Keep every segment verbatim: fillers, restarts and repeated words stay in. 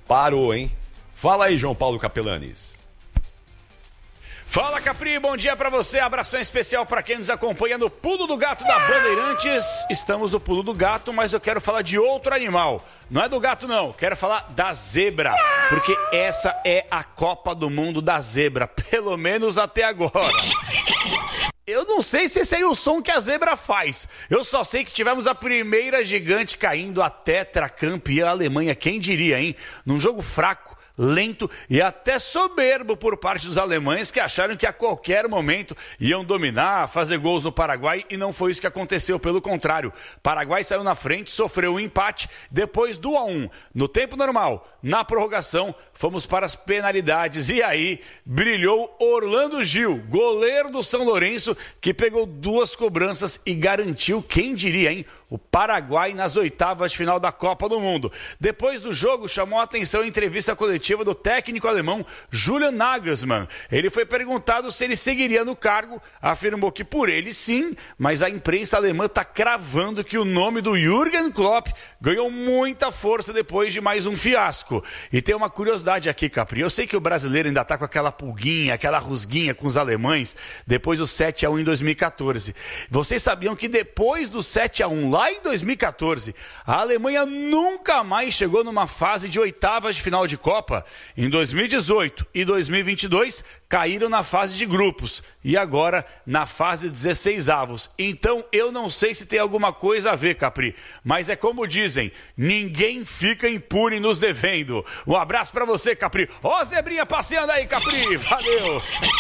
Parou, hein? Fala aí, João Paulo Capelanes. Fala, Capri, bom dia pra você, abração especial pra quem nos acompanha no Pulo do Gato da Bandeirantes. Estamos no Pulo do Gato, mas eu quero falar de outro animal. Não é do gato não, quero falar da zebra, porque essa é a Copa do Mundo da zebra, pelo menos até agora. Eu não sei se esse aí é o som que a zebra faz. Eu só sei que tivemos a primeira gigante caindo, a tetracampeã Alemanha, quem diria, hein? Num jogo fraco, lento e até soberbo por parte dos alemães, que acharam que a qualquer momento iam dominar, fazer gols no Paraguai, e não foi isso que aconteceu, pelo contrário. Paraguai saiu na frente, sofreu um empate, depois do a um. No tempo normal, na prorrogação, fomos para as penalidades e aí brilhou Orlando Gil, goleiro do São Lourenço, que pegou duas cobranças e garantiu, quem diria, hein, o Paraguai nas oitavas de final da Copa do Mundo. Depois do jogo, chamou a atenção a entrevista coletiva do técnico alemão Julian Nagelsmann. Ele foi perguntado se ele seguiria no cargo, afirmou que por ele sim, mas a imprensa alemã está cravando que o nome do Jürgen Klopp ganhou muita força depois de mais um fiasco. E tem uma curiosidade aqui, Capri, eu sei que o brasileiro ainda está com aquela pulguinha, aquela rusguinha com os alemães, depois do sete a um em dois mil e catorze. Vocês sabiam que depois do sete a um lá em dois mil e catorze, a Alemanha nunca mais chegou numa fase de oitavas de final de Copa? Em dois mil e dezoito e dois mil e vinte e dois, caíram na fase de grupos e agora na fase dezesseis avos. Então eu não sei se tem alguma coisa a ver, Capri, mas é como dizem, ninguém fica impune nos devendo. Um abraço pra você, Capri. Ó, a zebrinha passeando aí, Capri. Valeu.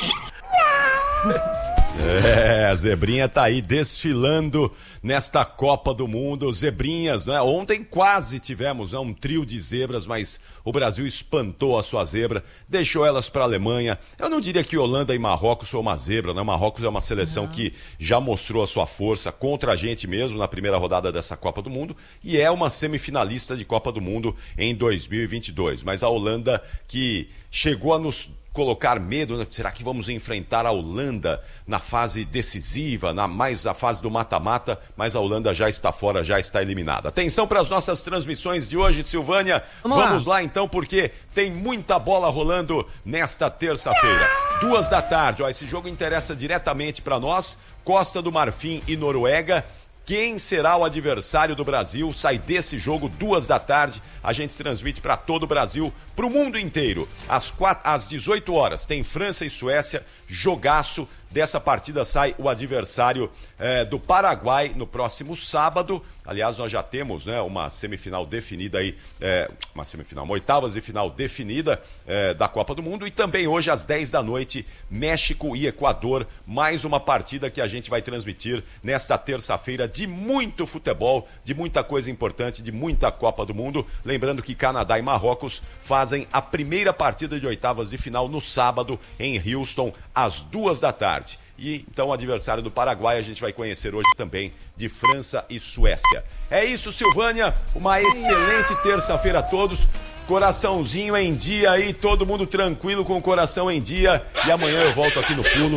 É, a zebrinha tá aí desfilando nesta Copa do Mundo. Zebrinhas, né? Ontem quase tivemos, né, um trio de zebras, mas o Brasil espantou a sua zebra, deixou elas para a Alemanha. Eu não diria que Holanda e Marrocos foi uma zebra, né? Marrocos é uma seleção uhum. que já mostrou a sua força contra a gente mesmo na primeira rodada dessa Copa do Mundo e é uma semifinalista de Copa do Mundo em dois mil e vinte e dois. Mas a Holanda, que chegou a nos colocar medo, né? Será que vamos enfrentar a Holanda na fase decisiva, na mais a fase do mata-mata, mas a Holanda já está fora, já está eliminada. Atenção para as nossas transmissões de hoje, Silvânia. Vamos, vamos lá. lá então, porque tem muita bola rolando nesta terça-feira. Duas da tarde, ó, esse jogo interessa diretamente para nós, Costa do Marfim e Noruega. Quem será o adversário do Brasil? Sai desse jogo, duas da tarde. A gente transmite para todo o Brasil, para o mundo inteiro. Às, quatro, às dezoito horas tem França e Suécia, jogaço. Dessa partida sai o adversário eh, do Paraguai no próximo sábado. Aliás, nós já temos, né, uma semifinal definida aí, eh, uma semifinal, uma oitavas de final definida eh, da Copa do Mundo. E também hoje às dez da noite, México e Equador. Mais uma partida que a gente vai transmitir nesta terça-feira de muito futebol, de muita coisa importante, de muita Copa do Mundo. Lembrando que Canadá e Marrocos fazem a primeira partida de oitavas de final no sábado em Houston, às duas da tarde. E então o adversário do Paraguai a gente vai conhecer hoje também, de França e Suécia. É isso, Silvânia, uma excelente terça-feira a todos. Coraçãozinho em dia aí, todo mundo tranquilo com o coração em dia. E amanhã eu volto aqui no Pulo.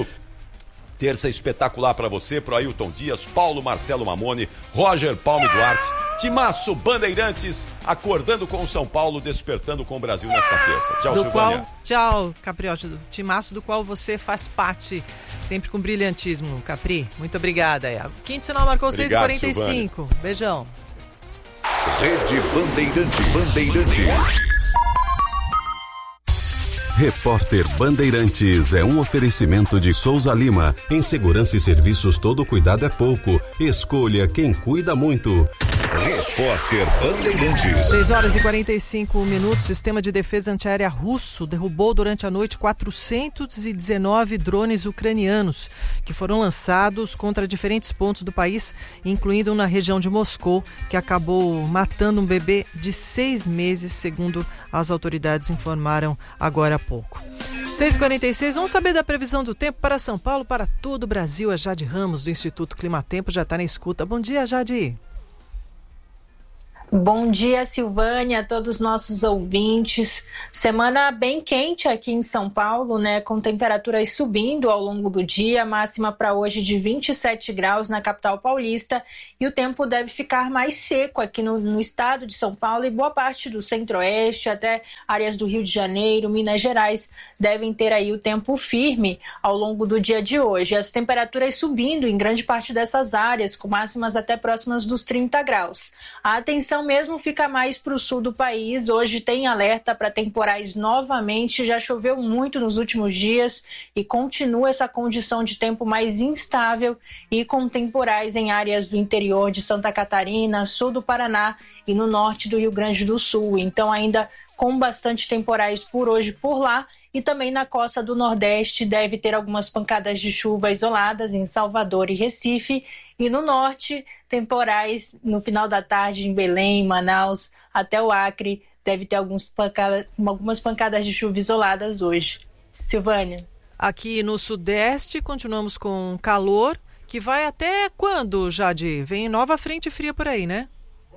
Terça espetacular para você, pro Ailton Dias, Paulo Marcelo Mamone, Roger Palme Duarte, Timaço Bandeirantes, acordando com o São Paulo, despertando com o Brasil nesta terça. Tchau, do Silvânia. Qual, tchau, Capriotti, do Timaço do qual você faz parte, sempre com brilhantismo, Capri. Muito obrigada. Quinto sinal marcou seis e quarenta e cinco. Beijão. Rede Bandeirantes. Bandeirantes. Repórter Bandeirantes é um oferecimento de Souza Lima. Em segurança e serviços, todo cuidado é pouco. Escolha quem cuida muito. Repórter Bandeirantes. seis horas e quarenta e cinco minutos. O sistema de defesa antiaérea russo derrubou durante a noite quatrocentos e dezenove drones ucranianos, que foram lançados contra diferentes pontos do país, incluindo na região de Moscou, que acabou matando um bebê de seis meses, segundo as autoridades informaram agora há pouco. seis e quarenta e seis, vamos saber da previsão do tempo para São Paulo, para todo o Brasil. A Jade Ramos, do Instituto Climatempo, já está na escuta. Bom dia, Jade. Bom dia, Silvânia, a todos os nossos ouvintes. Semana bem quente aqui em São Paulo, né? Com temperaturas subindo ao longo do dia, máxima para hoje de vinte e sete graus na capital paulista, e o tempo deve ficar mais seco aqui no, no estado de São Paulo, e boa parte do centro-oeste, até áreas do Rio de Janeiro, Minas Gerais, devem ter aí o tempo firme ao longo do dia de hoje. As temperaturas subindo em grande parte dessas áreas, com máximas até próximas dos trinta graus. A atenção mesmo fica mais para o sul do país. Hoje tem alerta para temporais novamente, já choveu muito nos últimos dias e continua essa condição de tempo mais instável e com temporais em áreas do interior de Santa Catarina, sul do Paraná e no norte do Rio Grande do Sul. Então ainda com bastante temporais por hoje por lá, e também na costa do Nordeste deve ter algumas pancadas de chuva isoladas em Salvador e Recife, e no norte, temporais no final da tarde em Belém, Manaus, até o Acre, deve ter alguns pancada, algumas pancadas de chuva isoladas hoje. Silvânia. Aqui no Sudeste continuamos com calor, que vai até quando, Jade? Vem nova frente fria por aí, né?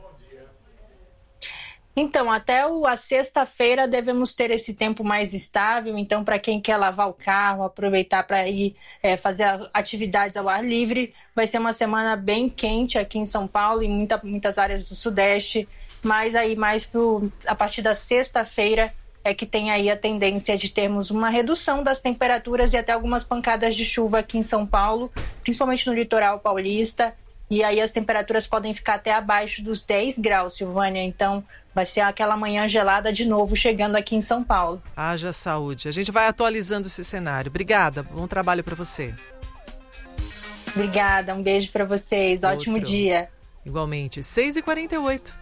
Então, até o, a sexta-feira devemos ter esse tempo mais estável. Então, para quem quer lavar o carro, aproveitar para ir é, fazer atividades ao ar livre, vai ser uma semana bem quente aqui em São Paulo e muita, muitas áreas do Sudeste. Mas aí mais pro, a partir da sexta-feira é que tem aí a tendência de termos uma redução das temperaturas e até algumas pancadas de chuva aqui em São Paulo, principalmente no litoral paulista. E aí as temperaturas podem ficar até abaixo dos dez graus, Silvânia. Então vai ser aquela manhã gelada de novo chegando aqui em São Paulo. Haja saúde. A gente vai atualizando esse cenário. Obrigada. Bom trabalho para você. Obrigada. Um beijo para vocês. Outro. Ótimo dia. Igualmente. seis e quarenta e oito.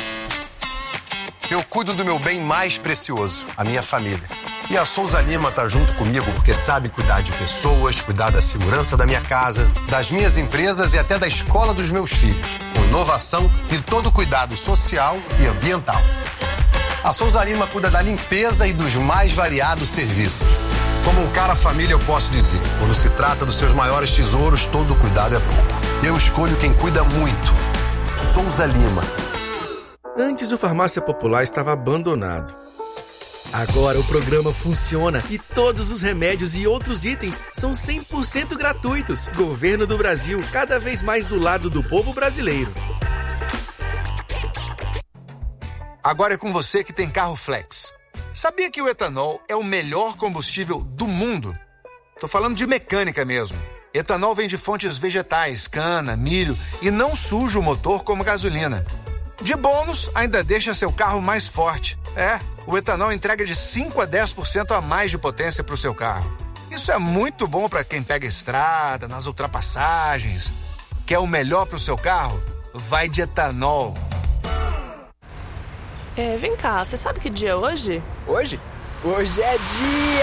Eu cuido do meu bem mais precioso, a minha família. E a Souza Lima tá junto comigo porque sabe cuidar de pessoas, cuidar da segurança da minha casa, das minhas empresas e até da escola dos meus filhos, com inovação e todo cuidado social e ambiental. A Souza Lima cuida da limpeza e dos mais variados serviços. Como um cara família, eu posso dizer, quando se trata dos seus maiores tesouros, todo cuidado é pouco. Eu escolho quem cuida muito. Souza Lima. Antes o Farmácia Popular estava abandonado. Agora o programa funciona e todos os remédios e outros itens são cem por cento gratuitos. Governo do Brasil, cada vez mais do lado do povo brasileiro. Agora é com você que tem carro flex. Sabia que o etanol é o melhor combustível do mundo? Tô falando de mecânica mesmo. Etanol vem de fontes vegetais, cana, milho e não suja o motor como gasolina. De bônus, ainda deixa seu carro mais forte. É, o etanol entrega de cinco a dez por cento a mais de potência para o seu carro. Isso é muito bom para quem pega estrada, nas ultrapassagens. Quer o melhor para o seu carro? Vai de etanol. É, vem cá, você sabe que dia é hoje? Hoje? Hoje é dia...